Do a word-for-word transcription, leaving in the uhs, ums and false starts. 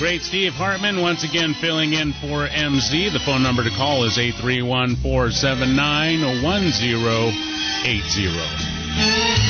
great Steve Hartman, once again filling in for M Z. The phone number to call is eight three one, four seven nine, one zero eight zero.